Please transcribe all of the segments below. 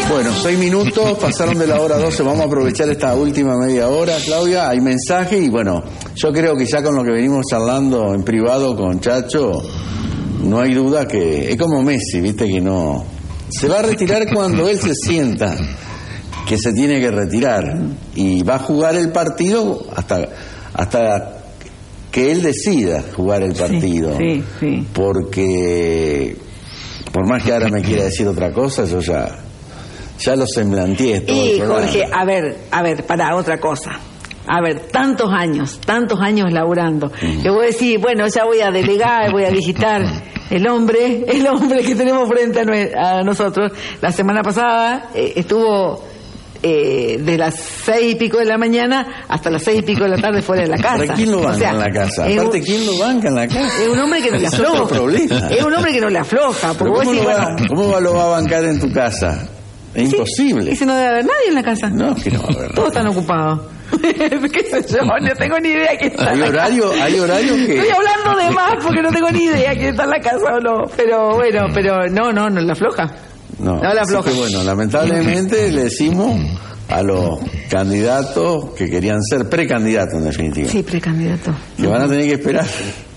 Bueno, 6 minutos, pasaron de la hora 12, vamos a aprovechar esta última media hora, Claudia, hay mensaje y bueno, yo creo que ya con lo que venimos charlando en privado con Chacho, no hay duda que es como Messi, viste que no... Se va a retirar cuando él se sienta que se tiene que retirar y va a jugar el partido hasta que él decida jugar el partido, sí. Porque por más que ahora me quiera decir otra cosa, yo ya lo semblanteé todo el programa. Jorge, a ver, para otra cosa. A ver, tantos años laburando. Que voy a decir, bueno, ya voy a delegar, voy a digitar. El hombre que tenemos frente a nosotros, la semana pasada estuvo de las 6 y pico de la mañana hasta las 6 y pico de la tarde fuera de la casa. ¿Pero quién lo banca en la casa? Aparte, ¿quién lo banca en la casa? Es un hombre que no le afloja. Es un hombre que no le afloja. ¿Cómo lo va a bancar en tu casa? Es imposible. ¿Y si no debe haber nadie en la casa? No, que no va a haber. Todos están ocupados. ¿Qué sé yo? No tengo ni idea quién está en la casa. ¿Hay horario que...? Estoy hablando de más porque no tengo ni idea quién está en la casa o no. Pero bueno, no la afloja. No la afloja. Que bueno, lamentablemente le decimos a los candidatos que querían ser precandidatos en definitiva. Sí, precandidatos. Que van a tener que esperar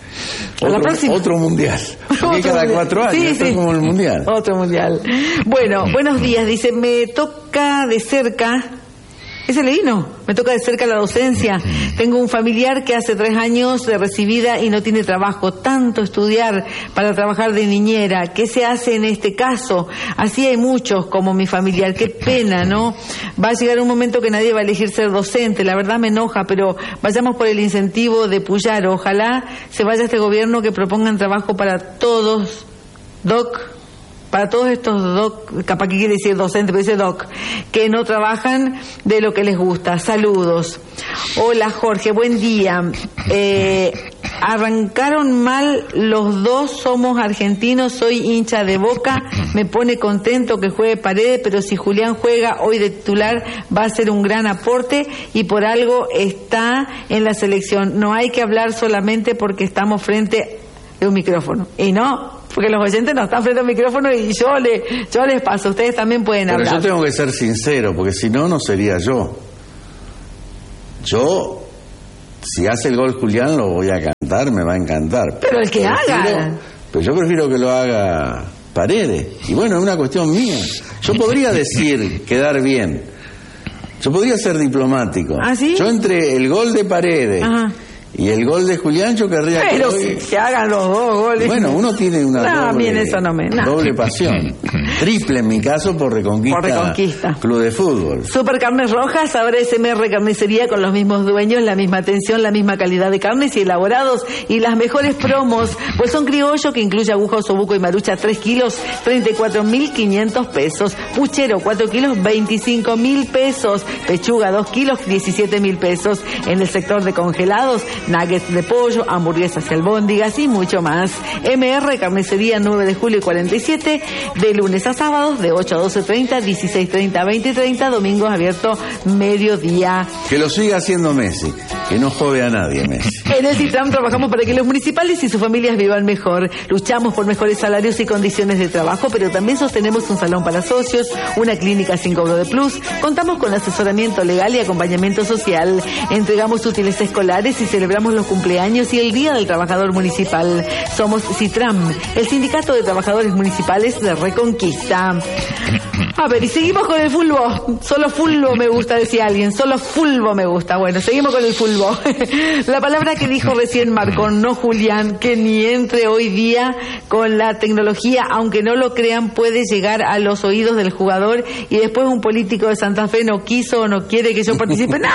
otro mundial. Porque cada 4 años, esto es como el mundial. Otro mundial. Bueno, buenos días. Dice, me toca de cerca... Ese le vino, me toca de cerca la docencia. Tengo un familiar que hace 3 años de recibida y no tiene trabajo. Tanto estudiar para trabajar de niñera. ¿Qué se hace en este caso? Así hay muchos como mi familiar. Qué pena, ¿no? Va a llegar un momento que nadie va a elegir ser docente. La verdad me enoja, pero vayamos por el incentivo de Puyaro. Ojalá se vaya este gobierno que propongan trabajo para todos. Para todos estos doc, capaz que quiere decir docente, pero dice doc, que no trabajan de lo que les gusta. Saludos. Hola Jorge, buen día. Arrancaron mal los dos, somos argentinos, soy hincha de Boca, me pone contento que juegue Paredes, pero si Julián juega hoy de titular va a ser un gran aporte y por algo está en la selección. No hay que hablar solamente porque estamos frente a un micrófono. Y no... Porque los oyentes no están frente al micrófono y yo les paso. Ustedes también pueden hablar. Pero yo tengo que ser sincero, porque si no, no sería yo. Yo, si hace el gol Julián, lo voy a cantar, me va a encantar. Pero el que haga. Pero yo prefiero que lo haga Paredes. Y bueno, es una cuestión mía. Yo podría decir, quedar bien. Yo podría ser diplomático. ¿Ah, sí? Yo entre el gol de Paredes... Ajá. Y el gol de Julián yo querría pero que se hagan los 2 goles. Bueno, uno tiene una doble pasión. Triple en mi caso por Reconquista. Club de Fútbol. Super Carnes Rojas, ahora SMR Carnicería con los mismos dueños, la misma atención, la misma calidad de carnes y elaborados y las mejores promos. Pues son criollo que incluye aguja, osobuco y marucha 3 kilos, 34.500 pesos. Puchero 4 kilos, 25.000 pesos. Pechuga 2 kilos, 17.000 pesos. En el sector de congelados, nuggets de pollo, hamburguesas y albóndigas y mucho más. MR Carnicería 9 de julio 47, de lunes a sábados de 8 a 12:30, 16:30 a 20:30, domingos abierto mediodía. Que lo siga haciendo Messi, que no jode a nadie Messi. En el CITRAM trabajamos para que los municipales y sus familias vivan mejor. Luchamos por mejores salarios y condiciones de trabajo, pero también sostenemos un salón para socios, una clínica sin cobro de plus. Contamos con asesoramiento legal y acompañamiento social. Entregamos útiles escolares y celebramos los cumpleaños y el Día del Trabajador Municipal. Somos CITRAM, el Sindicato de Trabajadores Municipales de Reconquista. A ver, y seguimos con el fulbo. Solo fulbo me gusta, decía alguien. Solo fulbo me gusta. Bueno, seguimos con el fulbo. La palabra que dijo recién Marcón, no Julián, que ni entre hoy día con la tecnología, aunque no lo crean, puede llegar a los oídos del jugador y después un político de Santa Fe no quiso o no quiere que yo participe. ¡No!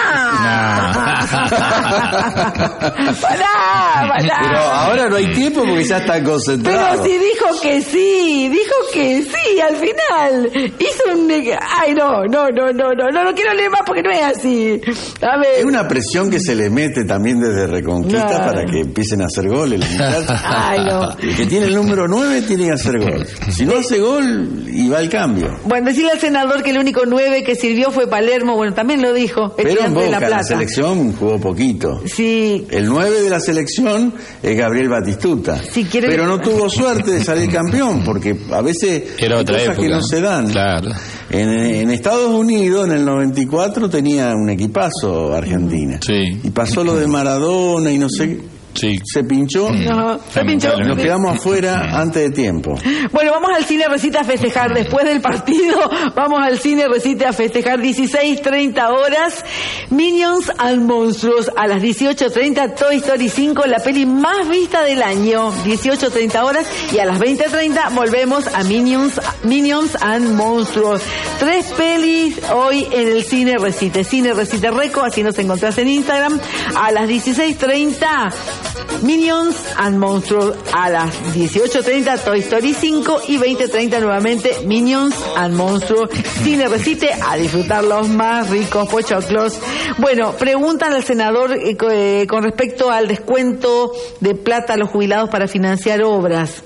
¡Pará! Pero ahora no hay tiempo porque ya están concentrados. Pero si dijo que sí, al final. Hizo un... Ay, no quiero leer más porque no es así. A ver. Es una presión que se le mete también desde Reconquista para que empiecen a hacer goles. Ay, no. El que tiene el número 9 tiene que hacer gol. Si no hace gol, y va el cambio. Bueno, decirle al senador que el único 9 que sirvió fue Palermo, bueno, también lo dijo. Pero en Boca, la selección jugó poquito. Sí. El 9 de la selección es Gabriel Batistuta. Si quiere... Pero no tuvo suerte de salir campeón, porque a veces hay cosas que no se dan. Claro. En Estados Unidos, en el 94, tenía un equipazo Argentina. Sí. Y pasó lo de Maradona y no sé... Sí. Se pinchó. No, se pinchó. Nos quedamos afuera antes de tiempo. Bueno, vamos al Cine Recita a festejar. Después del partido, vamos al Cine Recita a festejar. 16:30 horas. Minions and Monstruos. A las 18:30, Toy Story 5, la peli más vista del año. 18:30 horas. Y a las 20:30 volvemos a Minions and Monstruos. 3 pelis hoy en el Cine Recita. Cine Recita Reco, así nos encontrás en Instagram. A las 16:30... Minions and Monstruos. A las 18:30 Toy Story 5 y 20:30 nuevamente Minions and Monstruos. Cine Recite, a disfrutar los más ricos pochoclos. Bueno, preguntan al senador con respecto al descuento de plata a los jubilados para financiar obras.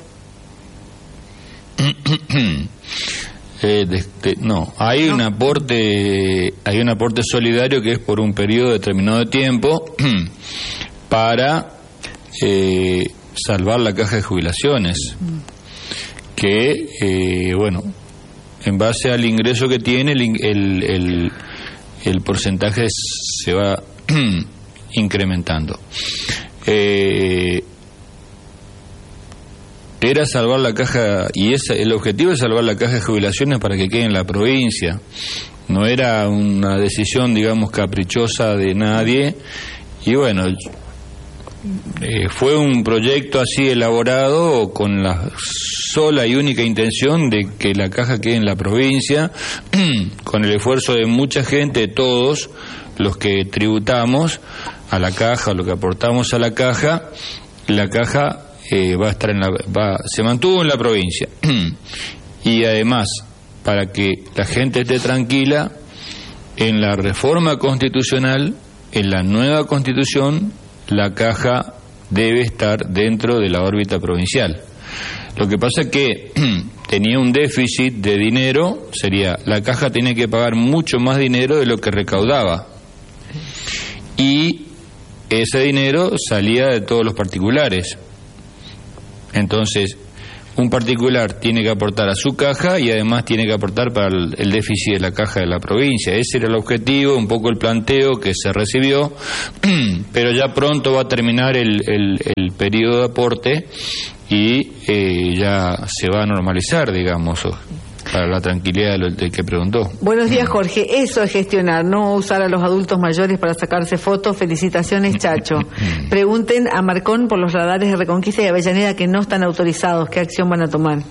No, hay un aporte solidario que es por un periodo determinado de tiempo para salvar la caja de jubilaciones, que bueno, en base al ingreso que tiene el porcentaje se va incrementando. Era salvar la caja, y el objetivo es salvar la caja de jubilaciones para que quede en la provincia. No era una decisión, digamos, caprichosa de nadie. Y bueno, fue un proyecto así elaborado con la sola y única intención de que la caja quede en la provincia, con el esfuerzo de mucha gente, de todos los que tributamos a la caja, lo que aportamos a la caja va a estar se mantuvo en la provincia. Y además, para que la gente esté tranquila, en la reforma constitucional, en la nueva constitución, la caja debe estar dentro de la órbita provincial. Lo que pasa es que tenía un déficit de dinero, la caja tenía que pagar mucho más dinero de lo que recaudaba. Y ese dinero salía de todos los particulares. Entonces, un particular tiene que aportar a su caja y además tiene que aportar para el déficit de la caja de la provincia. Ese era el objetivo, un poco el planteo que se recibió, pero ya pronto va a terminar el periodo de aporte y ya se va a normalizar, digamos, para la tranquilidad del que preguntó. Buenos días, Jorge. Eso es gestionar, no usar a los adultos mayores para sacarse fotos. Felicitaciones, Chacho. Pregunten a Marcón por los radares de Reconquista y Avellaneda que no están autorizados. ¿Qué acción van a tomar?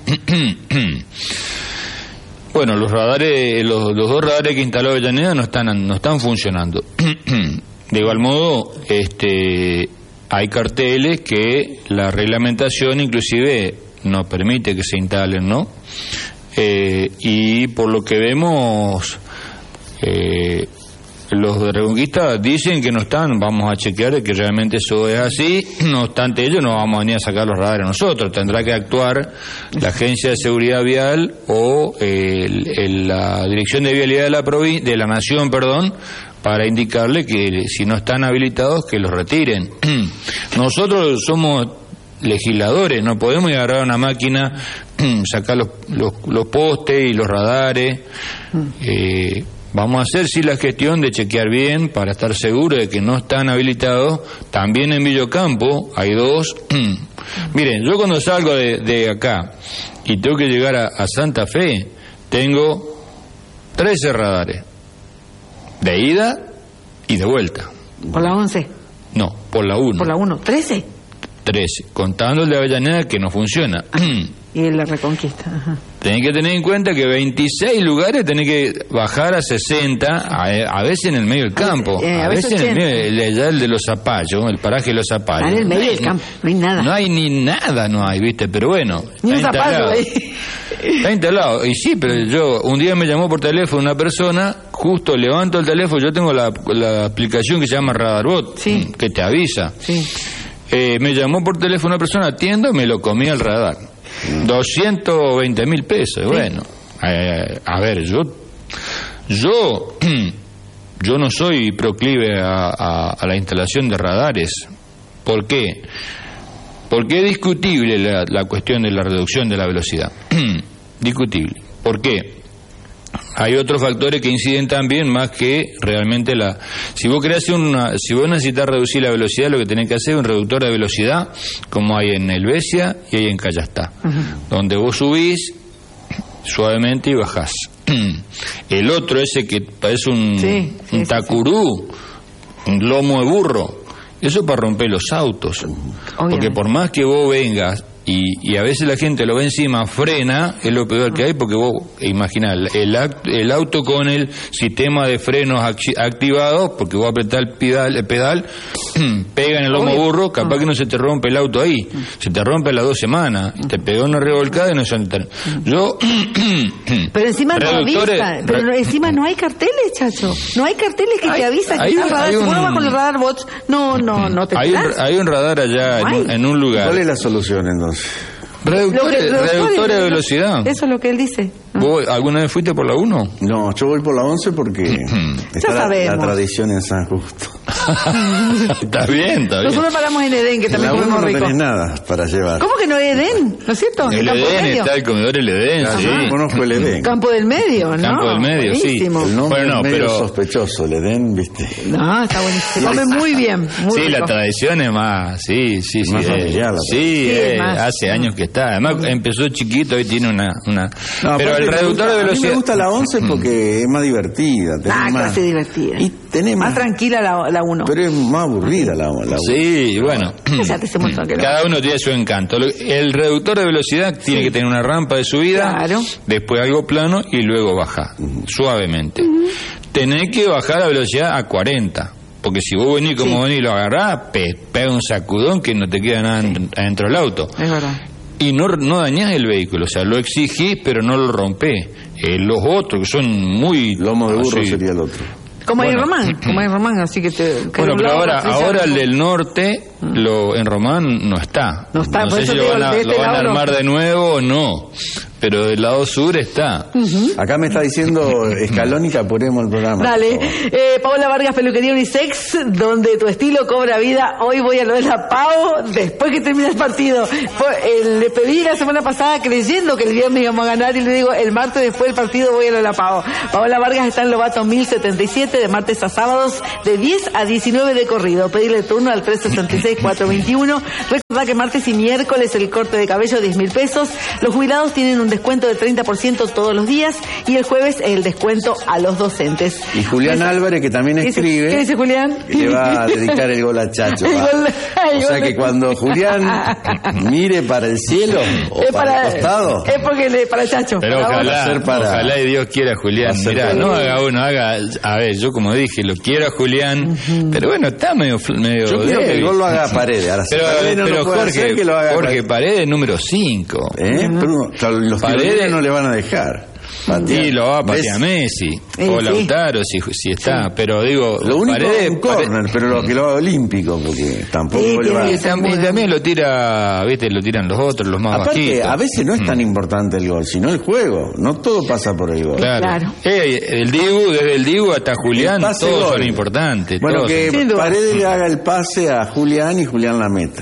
Bueno, los dos radares que instaló Avellaneda no están funcionando. De igual modo, hay carteles que la reglamentación inclusive no permite que se instalen, ¿no? Y por lo que vemos, los de Reconquista dicen que no están. Vamos a chequear que realmente eso es así. No obstante ello, no vamos a venir a sacar los radares nosotros. Tendrá que actuar la Agencia de Seguridad Vial o la Dirección de Vialidad de la Nación, para indicarle que si no están habilitados, que los retiren. Nosotros somos legisladores, no podemos agarrar una máquina, sacar los postes y los radares. Vamos a hacer sí la gestión de chequear bien para estar seguros de que no están habilitados. También en Villocampo hay 2. Miren, yo cuando salgo de acá y tengo que llegar a Santa Fe, tengo 13 radares de ida y de vuelta. ¿Por la 11? No, por la 1. ¿Por la 1? ¿13? 13, contando el de Avellaneda que no funciona. Y el de Reconquista. Ajá. Tenés que tener en cuenta que 26 lugares tenés que bajar a 60, a veces en el medio del campo, a veces en el medio, el de los Zapallos, el paraje de los Zapallos. En el medio del campo, no hay nada. No hay ni nada, no hay, ¿viste? Pero bueno, ni un zapallo ahí. Está instalado. Y sí, pero un día me llamó por teléfono una persona, justo levanto el teléfono, yo tengo la aplicación que se llama Radarbot, sí, que te avisa. Sí. Me llamó por teléfono una persona, atiendo, me lo comí al radar. 220.000 pesos. Sí. Bueno, a ver, yo no soy proclive a la instalación de radares. ¿Por qué? Porque es discutible la cuestión de la reducción de la velocidad. Discutible. ¿Por qué? hay otros factores que inciden también más que realmente si vos necesitas reducir la velocidad, lo que tenés que hacer es un reductor de velocidad, como hay en Helvecia y hay en Callastá, donde vos subís suavemente y bajás. El otro, ese que parece un tacurú, un lomo de burro, eso para romper los autos. Porque por más que vos vengas y a veces la gente lo ve encima, frena, es lo peor que hay, porque vos, imaginá, el auto con el sistema de frenos activado, porque vos apretás el pedal, pega en el lomo burro, capaz que no se te rompe el auto ahí, se te rompe a las 2 semanas, te pegó una revolcada y no se yo pero encima no avisa, pero encima no hay carteles, Chacho, no hay carteles que te avisan que está el radar. Si uno va con el radar bots, no te hay un radar allá en un lugar. ¿Cuál es la solución entonces? Reductores de velocidad. Eso es lo que él dice. ¿Vos alguna vez fuiste por la 1? No, yo voy por la 11 porque está la tradición en San Justo. Está bien. Nosotros paramos en Edén, que también comemos rico. No tenés nada para llevar. ¿Cómo que no hay Edén? ¿No es cierto? El Edén está el comedor El Edén, sí. Conozco el Edén. Campo del Medio, ¿no? Campo del Medio, buenísimo. Sí. El nombre es medio sospechoso, el Edén, ¿viste? No, está buenísimo. Se come muy bien. Muy rico. La tradición es más, sí. Más familiar. Hace años que está. Además empezó chiquito y tiene una... pero el reductor de velocidad... A mí me gusta la 11 porque es más divertida. Clase divertida. Y tenemos más tranquila la 1. Pero es más aburrida la 1. Sí, bueno. Cada uno tiene su encanto. El reductor de velocidad tiene que tener una rampa de subida, después algo plano y luego baja, suavemente. Tenés que bajar la velocidad a 40. Porque si vos venís como venís y lo agarrás, pega un sacudón que no te queda nada adentro del auto. Es verdad. Y no dañás el vehículo, o sea, lo exigís, pero no lo rompés. Los otros, que son muy... Lomo de burro sería el otro. Como hay Román, así que te... Bueno, pero ahora el del norte, en Román no está. No sé si lo van a armar de nuevo o no. Pero del lado sur está. Acá me está diciendo Scaloni que apuremos el programa. Dale. Paola Vargas, Peluquería Unisex, donde tu estilo cobra vida. Hoy voy a lo de la Pau, después que termina el partido. Le pedí la semana pasada creyendo que el viernes íbamos a ganar y le digo, el martes después del partido voy a lo de la Pau. Paola Vargas está en Lobato 1077, de martes a sábados, de 10 a 19 de corrido. Pedirle turno al 366-421. Recordá que martes y miércoles el corte de cabello 10.000 pesos. Los jubilados tienen un descuento del 30% todos los días y el jueves el descuento a los docentes. Y Julián Álvarez, que también escribe. ¿Qué dice Julián? Y le va a dedicar el gol a Chacho. O sea que cuando Julián mire para el cielo o para el costado, es porque para Chacho. Pero ojalá y Dios quiera, Julián. Mirá, no haga uno, a ver, yo como dije, lo quiero a Julián, pero bueno, está medio yo quiero que el gol lo haga Paredes. Ahora, pero Jorge Paredes número 5. Pero los Paredes no le van a dejar. Y lo va a patear Messi o Lautaro si está, pero digo, lo único es un córner, pero lo que lo haga olímpico, porque tampoco le va a... Y también lo tira, viste, lo tiran los otros, los más bajitos. A veces no es tan importante el gol, sino el juego. No todo pasa por el gol. Claro. Desde el Dibu hasta Julián, todos son importantes. Bueno, que Paredes le haga el pase a Julián y Julián la meta.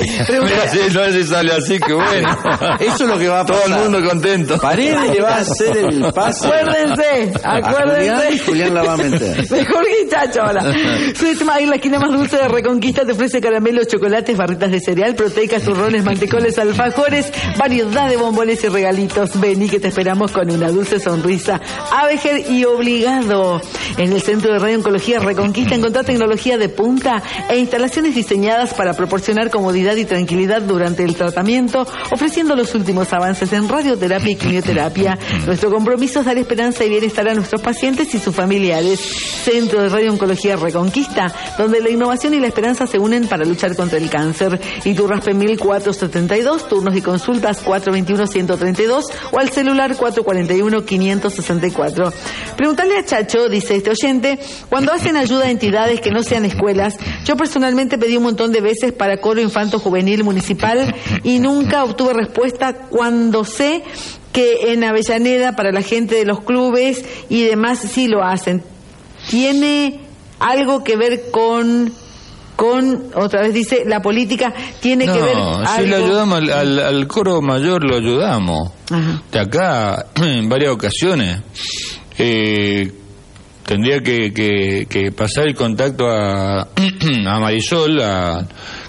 No se sale así, que bueno. Eso es lo que va a pasar. Todo el mundo contento. Paredes le va a hacer el pase. Acuérdense. Y Julián la va a meter. Mejor que Chacho ahora. Suitzma, la esquina más dulce de Reconquista, te ofrece caramelos, chocolates, barritas de cereal, proteicas, turrones, mantecoles, alfajores, variedad de bombones y regalitos. Vení que te esperamos con una dulce sonrisa. Abeger y Obligado. En el Centro de Radiooncología Reconquista encontrá tecnología de punta e instalaciones diseñadas para proporcionar comodidad y tranquilidad durante el tratamiento, ofreciendo los últimos avances en radioterapia y quimioterapia. Nuestro compromiso es dar esperanza y bienestar a nuestros pacientes y sus familiares. Centro de Radiooncología Reconquista, donde la innovación y la esperanza se unen para luchar contra el cáncer. Iturraspe 1472, turnos y consultas 421-132 o al celular 441-564. Preguntarle a Chacho, dice este oyente, cuando hacen ayuda a entidades que no sean escuelas, yo personalmente pedí un montón de veces para coro infanto juvenil municipal y nunca obtuve respuesta, cuando sé que en Avellaneda para la gente de los clubes y demás sí lo hacen. ¿Tiene algo que ver con otra vez dice, la política tiene que ver algo? Si le ayudamos al coro mayor, lo ayudamos. Ajá. De acá, en varias ocasiones, tendría que pasar el contacto a Marisol, a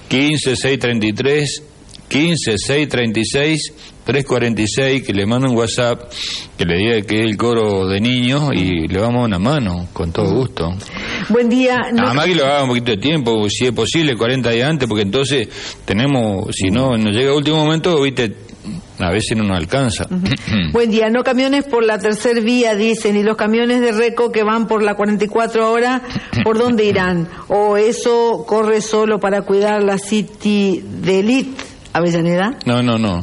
15-636, que le manda un WhatsApp, que le diga que es el coro de niños y le vamos a una mano, con todo gusto. Buen día. Nada más que lo haga un poquito de tiempo, si es posible, 40 días antes, porque entonces tenemos, si no, nos llega a último momento, viste, a veces no nos alcanza. Buen día. No camiones por la tercer vía, dicen, y los camiones de Reco que van por la 44 horas, ¿por dónde irán? ¿O eso corre solo para cuidar la City de Elite, Avellaneda? No.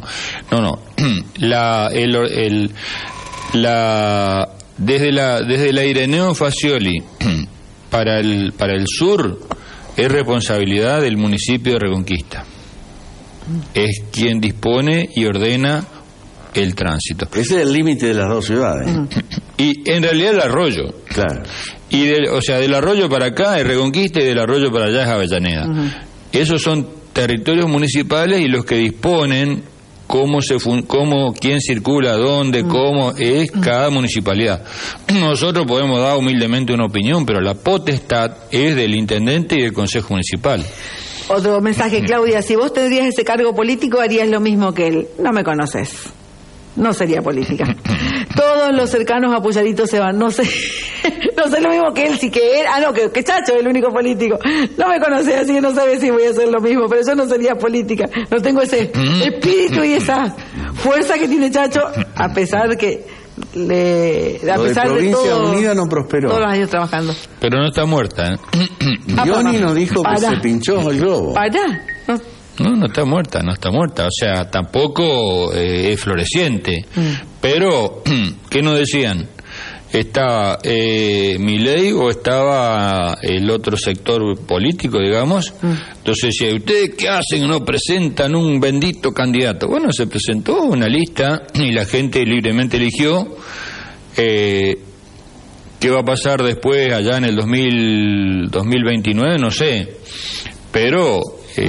Desde la Ireneo Facioli para el sur es responsabilidad del municipio de Reconquista. Es quien dispone y ordena el tránsito. Ese es el límite de las dos ciudades. Y en realidad el arroyo. Claro. Y del arroyo para acá es Reconquista y del arroyo para allá es Avellaneda. Esos son territorios municipales y los que disponen quién circula, dónde, cómo es cada municipalidad. Nosotros podemos dar humildemente una opinión, pero la potestad es del intendente y del consejo municipal. Otro mensaje, Claudia, si vos tendrías ese cargo político harías lo mismo que él. No me conoces. No sería política. Todos los cercanos a Puyarito se van. No sé lo mismo que él, sí que él. Que Chacho es el único político. No me conoce, así que no sabe si voy a hacer lo mismo. Pero yo no sería política. No tengo ese espíritu y esa fuerza que tiene Chacho, a pesar que Provincia Unida no prosperó. Todos los años trabajando. Pero no está muerta, ¿eh? Johnny nos dijo que se pinchó el globo. No está muerta. O sea, tampoco es floreciente. Pero, ¿qué nos decían? ¿Estaba Milei o estaba el otro sector político, digamos? Entonces decía, ¿ustedes qué hacen? ¿No presentan un bendito candidato? Bueno, se presentó una lista y la gente libremente eligió. ¿Qué va a pasar después allá en el 2029? No sé. Pero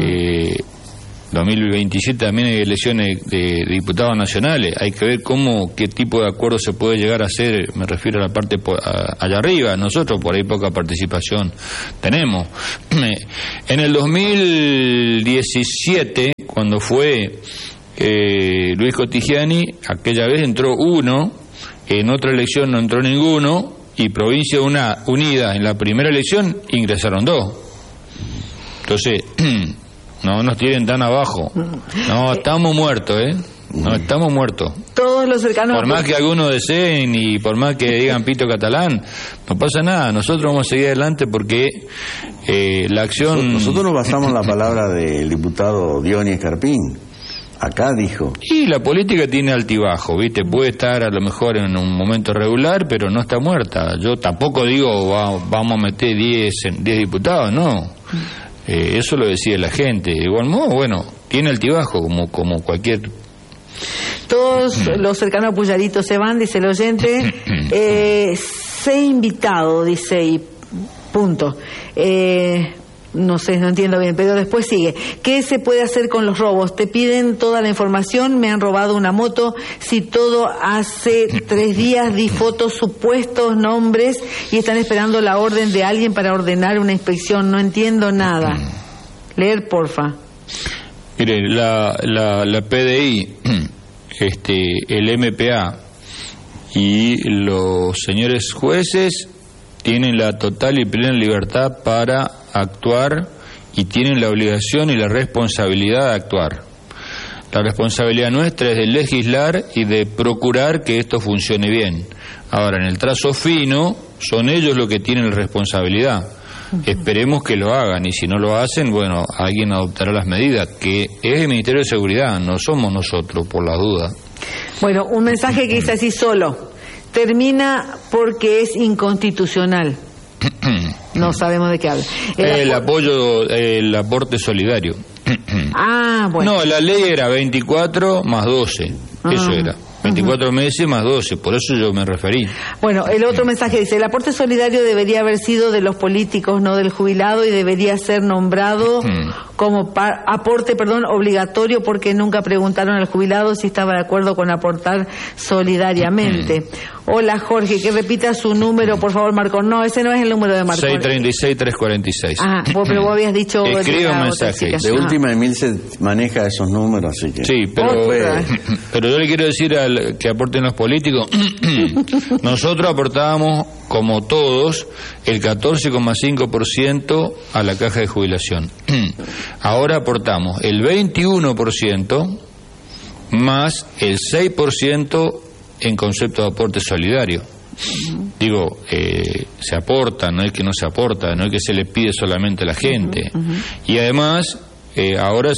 2027 también hay elecciones de diputados nacionales. Hay que ver qué tipo de acuerdo se puede llegar a hacer. Me refiero a la parte allá arriba. Nosotros por ahí poca participación tenemos. En el 2017, cuando fue Luis Cotigiani, aquella vez entró uno, en otra elección no entró ninguno, y Provincia Unida en la primera elección ingresaron 2. Entonces no nos tiren tan abajo. No, estamos muertos, No, estamos muertos. Todos los cercanos. Por más que algunos deseen y por más que digan pito catalán, no pasa nada. Nosotros vamos a seguir adelante porque la acción... Nosotros nos basamos en la palabra del diputado Diony Escarpín. Acá dijo. Y la política tiene altibajo, ¿viste? Puede estar a lo mejor en un momento regular, pero no está muerta. Yo tampoco digo vamos a meter 10 diputados, no. Eso lo decide la gente. De igual modo, bueno, tiene altibajo como cualquier... Todos los cercanos a Puyarito se van, dice el oyente. Sé invitado, dice, y punto. No sé, no entiendo bien, pero después sigue. ¿Qué se puede hacer con los robos? Te piden toda la información, me han robado una moto, si todo hace 3 días di fotos, supuestos nombres, y están esperando la orden de alguien para ordenar una inspección. No entiendo nada. Leer, porfa. Mire, la PDI, el MPA y los señores jueces tienen la total y plena libertad para actuar y tienen la obligación y la responsabilidad de actuar. La responsabilidad nuestra es de legislar y de procurar que esto funcione bien. Ahora, en el trazo fino, son ellos los que tienen la responsabilidad. Esperemos que lo hagan, y si no lo hacen, bueno, alguien adoptará las medidas, que es el Ministerio de Seguridad, no somos nosotros, por la duda. Bueno, un mensaje que dice así solo. Termina porque es inconstitucional. No sabemos de qué habla. El aporte solidario. Bueno. No, la ley era 24 más 12. Eso era. 24 meses más 12, por eso yo me referí. Bueno, el otro mensaje dice, el aporte solidario debería haber sido de los políticos, no del jubilado, y debería ser nombrado como aporte obligatorio, porque nunca preguntaron al jubilado si estaba de acuerdo con aportar solidariamente. Hola Jorge, que repita su número, por favor, Marco. No, ese no es el número de Marco. 636-346. Ah, pero vos habías dicho... Escribe un mensaje. De última, Emil se maneja esos números, así que... Sí, pero yo le quiero decir que aporten los políticos. Nosotros aportábamos, como todos, el 14,5% a la caja de jubilación. Ahora aportamos el 21% más el 6% en concepto de aporte solidario. Digo, se aporta, no es que no se aporta, no es que se le pide solamente a la gente. Y además, ahora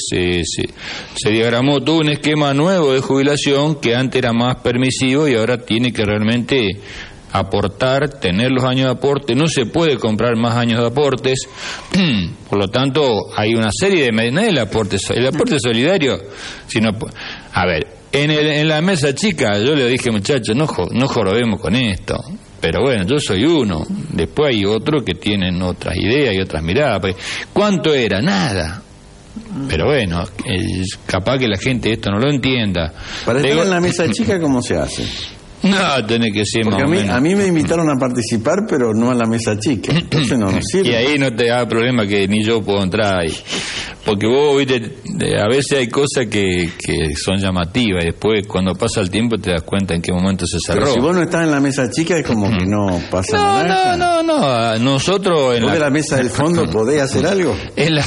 se diagramó todo un esquema nuevo de jubilación que antes era más permisivo y ahora tiene que realmente aportar, tener los años de aporte. No se puede comprar más años de aportes. Por lo tanto, hay una serie de medidas. No es el aporte solidario, sino... A ver, en la mesa chica yo le dije, muchachos, no jorobemos con esto. Pero bueno, yo soy uno. Después hay otros que tienen otras ideas y otras miradas. ¿Cuánto era? Nada. Pero bueno, capaz que la gente esto no lo entienda. Para estar en la mesa chica, ¿cómo se hace? No, tiene que ser más o menos. A mí me invitaron a participar, pero no a la mesa chica. Entonces no nos sirve. Y ahí no te da problema que ni yo puedo entrar ahí. Porque vos, viste, a veces hay cosas que son llamativas y después cuando pasa el tiempo te das cuenta en qué momento se cerró. Pero si vos no estás en la mesa chica es como que no pasa nada. No. Nosotros ¿Vos de la mesa del fondo podés hacer algo? En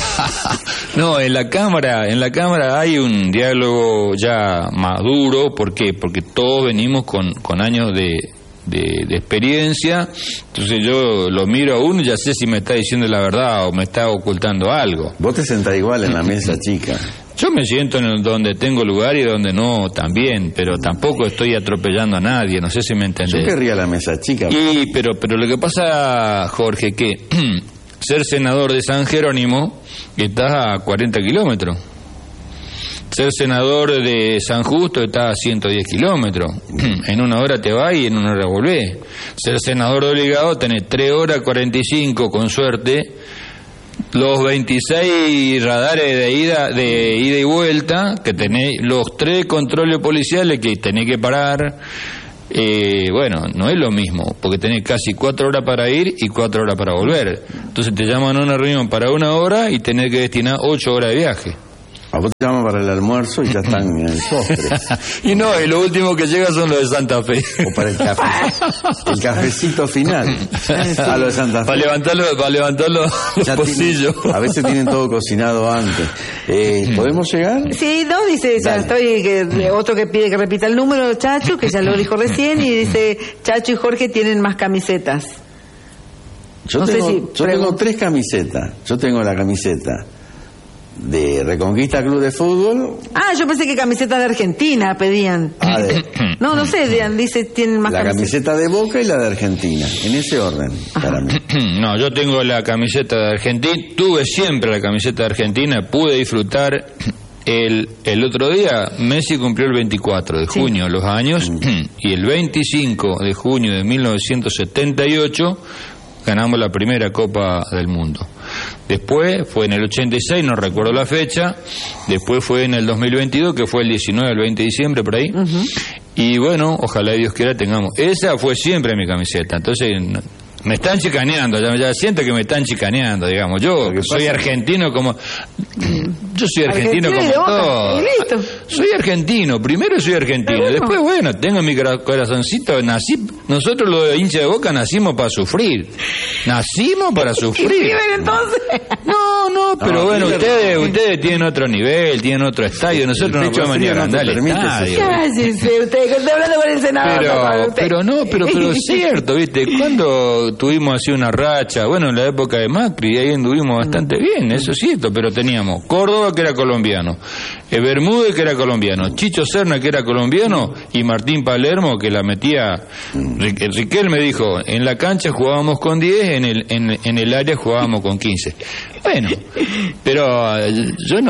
la cámara hay un diálogo ya maduro. ¿Por qué? Porque todos venimos con años de experiencia. Entonces yo lo miro a uno y ya sé si me está diciendo la verdad o me está ocultando algo. Vos te sentás igual en la mesa chica. Yo me siento en donde tengo lugar y donde no también, pero tampoco estoy atropellando a nadie, no sé si me entendés. Yo querría la mesa chica. Pero lo que pasa, Jorge, que ser senador de San Jerónimo estás a 40 kilómetros. Ser senador de San Justo está a 110 kilómetros. En una hora te vas y en una hora volvés. Ser senador de Obligado tenés 3 horas 45 con suerte. Los 26 radares de ida y vuelta, que tenés los 3 controles policiales que tenés que parar. Bueno, no es lo mismo, porque tenés casi 4 horas para ir y 4 horas para volver. Entonces te llaman a una reunión para 1 hora y tenés que destinar 8 horas de viaje. A vos te llaman para el almuerzo y ya están en el postre. Y lo último que llega son los de Santa Fe. O para el café. El cafecito final. A los de Santa Fe. Para levantar los pocillos. A veces tienen todo cocinado antes. ¿Podemos llegar? Sí, no, dice, ya estoy, otro que pide que repita el número, Chacho, que ya lo dijo recién, y dice, Chacho y Jorge tienen más camisetas. Yo tengo 3 camisetas. Yo tengo la camiseta de Reconquista Club de Fútbol. Yo pensé que camisetas de Argentina pedían. No sé, dice tienen más camisetas. La camiseta de Boca y la de Argentina, en ese orden, para mí. No, yo tengo la camiseta de Argentina, tuve siempre la camiseta de Argentina, pude disfrutar. El otro día Messi cumplió el 24 de junio los años, y el 25 de junio de 1978 ganamos la primera Copa del Mundo. Después fue en el 86, no recuerdo la fecha. Después fue en el 2022, que fue el 19, el 20 de diciembre, por ahí. Y bueno, ojalá Dios quiera tengamos. Esa fue siempre mi camiseta. Entonces, me están chicaneando, ya siento que me están chicaneando, digamos. Yo soy argentino como... Yo soy argentino como todo. Soy argentino, primero soy argentino. Bueno. Después, bueno, tengo mi corazoncito, nosotros los hinchas de Boca nacimos para sufrir. Nacimos para sufrir. ¿Qué viven entonces? No, pero bueno, ustedes tienen otro nivel, tienen otro estadio, nosotros no podemos ni agrandar el estadio. Cállense ustedes, que estoy hablando con el senador. Pero es cierto, ¿viste? Cuando tuvimos así una racha, bueno, en la época de Macri, ahí anduvimos bastante bien, eso es cierto, pero teníamos Córdoba, que era colombiano, Bermúdez, que era colombiano, Chicho Serna, que era colombiano, y Martín Palermo, que la metía. Riquelme dijo, en la cancha jugábamos con 10, en el área jugábamos con 15. Bueno, pero yo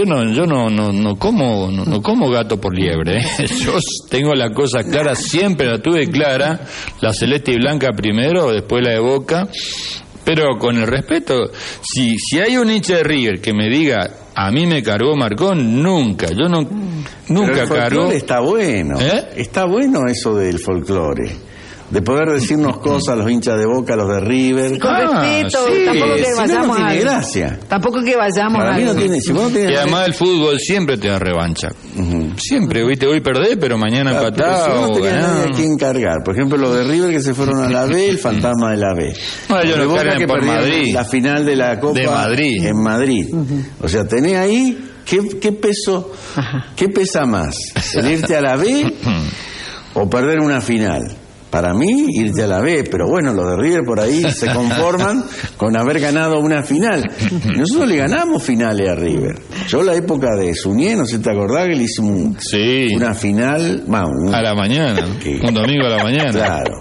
no como gato por liebre, ¿eh? Yo tengo la cosa clara, siempre la tuve clara, la celeste y blanca primero, después la de Boca. Pero con el respeto, si hay un hincha de River que me diga a mí me cargó Marcón, nunca. Yo no, nunca Pero el cargó. folclore está bueno. Está bueno eso del folclore. De poder decirnos cosas a los hinchas de Boca, a los de River. Con respeto, sí. tampoco que Si no, vayamos no tiene a... gracia. Tampoco que vayamos Para a... mí no tiene... Si vos no tenés Y además el fútbol siempre te da revancha. Siempre, viste, hoy perdés, pero mañana Claro, pero empatás si vos o no tenés ganás. nadie a quien cargar. Por ejemplo, los de River que se fueron a la B, el fantasma de la B. No, ellos Los de lo Boca cargan que por perdieron Madrid. la final de la Copa De Madrid. en Madrid. O sea, tenés ahí, ¿qué peso, qué pesa más? ¿El irte a la B o perder una final? Para mí, irte a la B, pero bueno, los de River por ahí se conforman con haber ganado una final. Y nosotros le ganamos finales a River. Yo la época de Suñé, no sé si te acordás que le hicimos Sí. una final, A la mañana, un domingo a la mañana. Claro.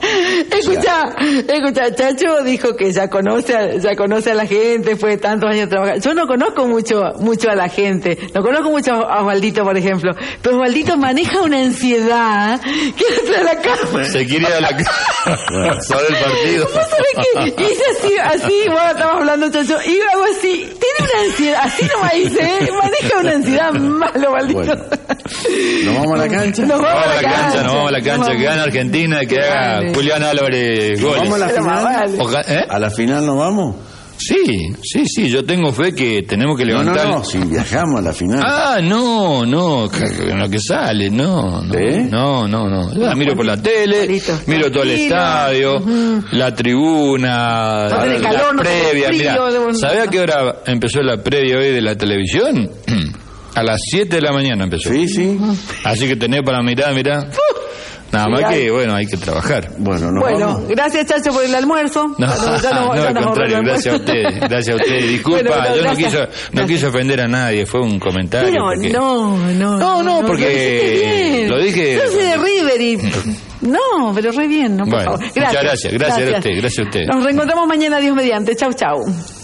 Escucha, Chacho dijo que ya conoce a la gente, fue tantos años trabajando. Yo no conozco mucho a la gente, no conozco mucho a Osvaldito, por ejemplo, pero Osvaldito maneja una ansiedad que entra a la cama. Se quiere ir a la casa sobre el partido. ¿Vos sabés qué? Hice así, bueno, estamos hablando, Chacho, y hago así, tiene una ansiedad, así nomás dice, maneja una ansiedad malo, Osvaldito. Bueno. ¿Nos vamos a la cancha? Nos vamos a la cancha, que gane Argentina y que haga Julián Álvarez ¿Nos goles. vamos a la final? ¿Eh? ¿A la final nos vamos? Sí, yo tengo fe que tenemos que levantar. No, si viajamos a la final. No, en lo que sale, no. ¿Sí? No. Yo la miro por la tele, miro todo el estadio, la tribuna, la previa. Mira, ¿sabés a qué hora empezó la previa hoy de la televisión? A las 7 de la mañana empezó. Sí. Así que tenés para mirar. Nada más que, bueno, hay que trabajar. Bueno, vamos. Gracias, Chacho, por el almuerzo. Al contrario, gracias a usted. Disculpa, bueno, yo no quise ofender a nadie, fue un comentario. Pero porque... No, porque lo lo dije... Yo soy de River y... No, pero re bien, ¿no? Por Bueno, favor. muchas gracias a usted. Nos reencontramos mañana, Dios mediante. Chau.